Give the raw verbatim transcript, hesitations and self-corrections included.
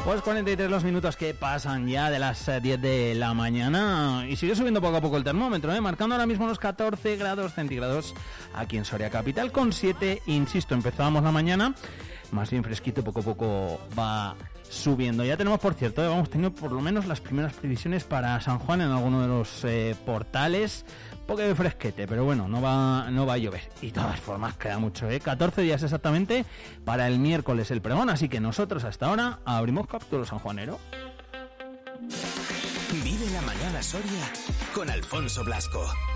Pues cuarenta y tres los minutos que pasan ya de las diez de la mañana y sigue subiendo poco a poco el termómetro, ¿eh? Marcando ahora mismo los catorce grados centígrados aquí en Soria Capital con siete, insisto, empezábamos la mañana más bien fresquito, poco a poco va subiendo. Ya tenemos, por cierto, ¿eh? Vamos teniendo por lo menos las primeras previsiones para San Juan en alguno de los eh, portales. Poco de fresquete, pero bueno, no va no va a llover. Y de todas formas queda mucho, ¿eh? catorce días exactamente para el miércoles el pregón, así que nosotros hasta ahora abrimos capítulo sanjuanero. Vive la mañana Soria con Alfonso Blasco.